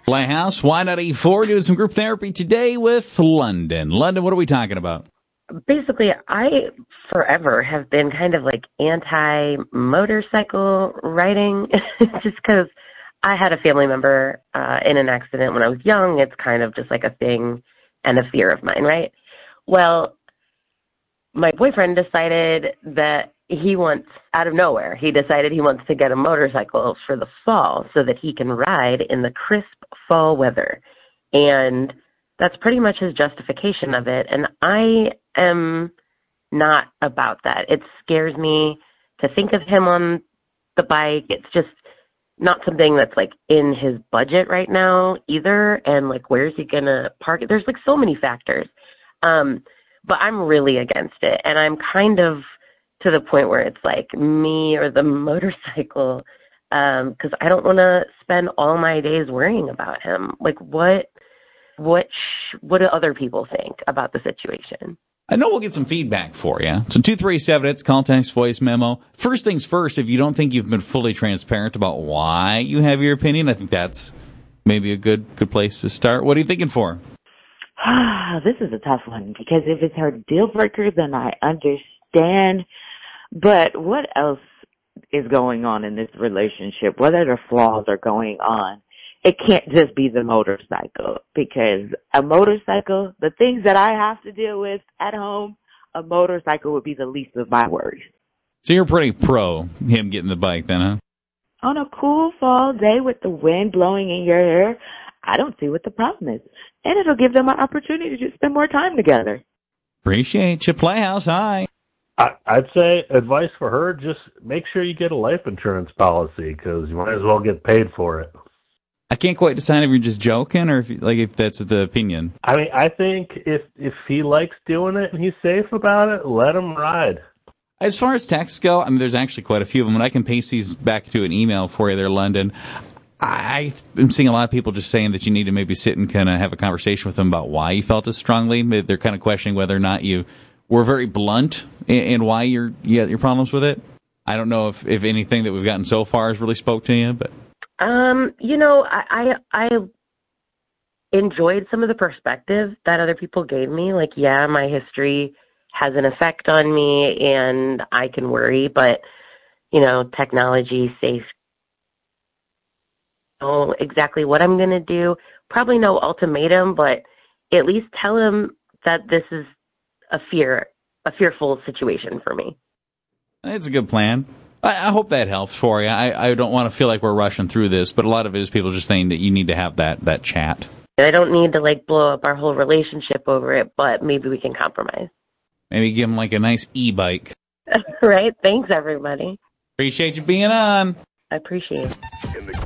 Playhouse, Y94, doing some group therapy today with London. London, what are we talking about? Basically, I forever have been kind of like anti-motorcycle riding just because I had a family member in an accident when I was young. It's kind of just like a thing and a fear of mine, right? Well, my boyfriend decided that he wants, out of nowhere, he decided he wants to get a motorcycle for the fall so that he can ride in the crisp fall weather. And that's pretty much his justification of it. And I am not about that. It scares me to think of him on the bike. It's just not something that's like in his budget right now either. And like, where's he going to park it? There's like so many factors. But I'm really against it. And I'm kind of to the point where it's like me or the motorcycle, because I don't want to spend all my days worrying about him. Like, what do other people think about the situation? I know we'll get some feedback for you. So 237, it's call, text, voice memo. First things first, if you don't think you've been fully transparent about why you have your opinion, I think that's maybe a good place to start. What are you thinking for? This is a tough one because if it's her deal breaker, then I understand. But what else is going on in this relationship? What other flaws are going on? It can't just be the motorcycle, because a motorcycle, the things that I have to deal with at home, a motorcycle would be the least of my worries. So you're pretty pro him getting the bike then, huh? On a cool fall day with the wind blowing in your hair, I don't see what the problem is. And it'll give them an opportunity to spend more time together. Appreciate you. Playhouse, hi. I'd say advice for her, just make sure you get a life insurance policy, because you might as well get paid for it. I can't quite decide if you're just joking or if that's the opinion. I mean, I think if he likes doing it and he's safe about it, let him ride. As far as texts go, I mean, there's actually quite a few of them, and I can paste these back to an email for you there, London. I'm seeing a lot of people just saying that you need to maybe sit and kind of have a conversation with them about why you felt as strongly. They're kind of questioning whether or not you were very blunt in why you had your problems with it. I don't know if anything that we've gotten so far has really spoke to you, but... I enjoyed some of the perspective that other people gave me. Like, yeah, my history has an effect on me and I can worry, but, technology, safe, know exactly what I'm going to do. Probably no ultimatum, but at least tell him that this is a fearful situation for me. It's a good plan. I hope that helps for you. I don't want to feel like we're rushing through this, but a lot of it is people just saying that you need to have that chat. I don't need to blow up our whole relationship over it, but maybe we can compromise. Maybe give him a nice e-bike. Right? Thanks, everybody. Appreciate you being on. I appreciate it.